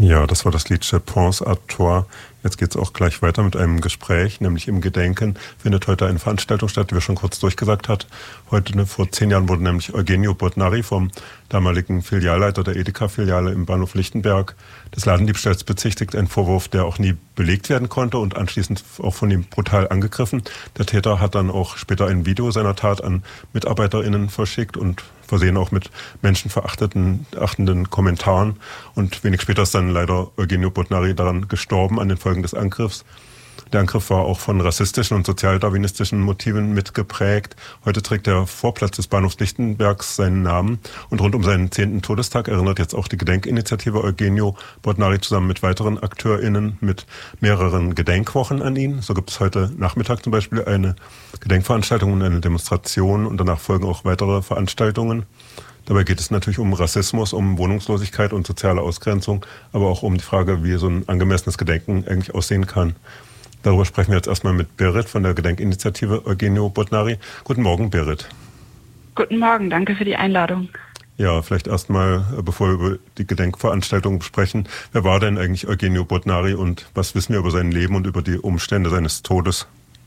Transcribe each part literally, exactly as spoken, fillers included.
Ja, das war das Lied Je pense à toi. Jetzt geht es auch gleich weiter mit einem Gespräch, nämlich im Gedenken findet heute eine Veranstaltung statt, die wir schon kurz durchgesagt hat. Heute, ne, vor zehn Jahren wurde nämlich Eugenio Botnari vom damaligen Filialleiter der Edeka-Filiale im Bahnhof Lichtenberg des Ladendiebstahls bezichtigt. Ein Vorwurf, der auch nie belegt werden konnte und anschließend auch von ihm brutal angegriffen. Der Täter hat dann auch später ein Video seiner Tat an MitarbeiterInnen verschickt und versehen auch mit menschenverachtenden achtenden Kommentaren. Und wenig später ist dann leider Eugenio Botnari daran gestorben an den Folgen des Angriffs. Der Angriff war auch von rassistischen und sozialdarwinistischen Motiven mitgeprägt. Heute trägt der Vorplatz des Bahnhofs Lichtenbergs seinen Namen. Und rund um seinen zehnten Todestag erinnert jetzt auch die Gedenkinitiative Eugenio Botnari zusammen mit weiteren AkteurInnen mit mehreren Gedenkwochen an ihn. So gibt es heute Nachmittag zum Beispiel eine Gedenkveranstaltung und eine Demonstration und danach folgen auch weitere Veranstaltungen. Dabei geht es natürlich um Rassismus, um Wohnungslosigkeit und soziale Ausgrenzung, aber auch um die Frage, wie so ein angemessenes Gedenken eigentlich aussehen kann. Darüber sprechen wir jetzt erstmal mit Berit von der Gedenkinitiative Eugenio Botnari. Guten Morgen, Berit. Guten Morgen, danke für die Einladung. Ja, vielleicht erstmal, bevor wir über die Gedenkveranstaltung sprechen, wer war denn eigentlich Eugenio Botnari und was wissen wir über sein Leben und über die Umstände seines Todes?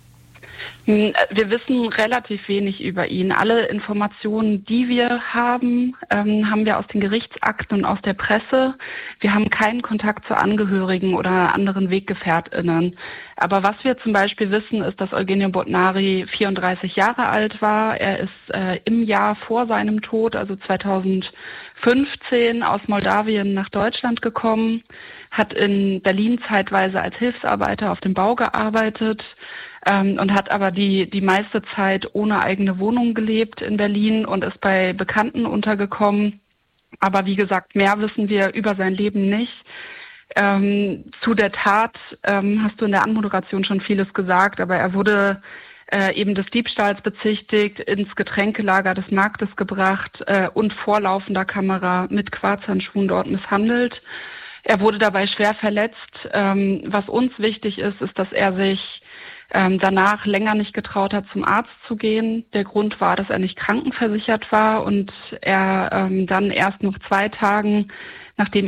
Wir wissen relativ wenig über ihn. Alle Informationen, die wir haben, ähm, haben wir aus den Gerichtsakten und aus der Presse. Wir haben keinen Kontakt zu Angehörigen oder anderen WeggefährtInnen. Aber was wir zum Beispiel wissen, ist, dass Eugenio Botnari vierunddreißig Jahre alt war. Er ist äh, im Jahr vor seinem Tod, also zweitausendfünfzehn, aus Moldawien nach Deutschland gekommen, hat in Berlin zeitweise als Hilfsarbeiter auf dem Bau gearbeitet, Ähm, und hat aber die die meiste Zeit ohne eigene Wohnung gelebt in Berlin und ist bei Bekannten untergekommen. Aber wie gesagt, mehr wissen wir über sein Leben nicht. Ähm, zu der Tat ähm, hast du in der Anmoderation schon vieles gesagt, aber er wurde äh, eben des Diebstahls bezichtigt, ins Getränkelager des Marktes gebracht äh, und vor laufender Kamera mit Quarzhandschuhen dort misshandelt. Er wurde dabei schwer verletzt. Ähm, was uns wichtig ist, ist, dass er sich Ähm, danach länger nicht getraut hat, zum Arzt zu gehen. Der Grund war, dass er nicht krankenversichert war und er ähm, dann erst nach zwei Tagen, nachdem